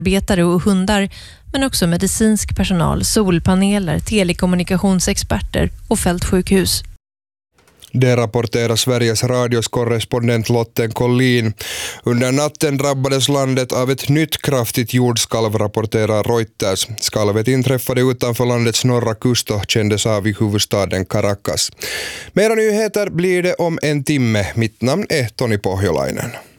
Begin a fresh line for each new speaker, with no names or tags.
arbetare och hundar, men också medicinsk personal, solpaneler, telekommunikationsexperter och fältsjukhus.
Det rapporterar Sveriges radios korrespondent Lotten Collin. Under natten drabbades landet av ett nytt kraftigt jordskalv, rapporterar Reuters. Skalvet inträffade utanför landets norra kust och kändes av i huvudstaden Caracas. Mera nyheter blir det om en timme. Mitt namn är Toni Pohjolainen.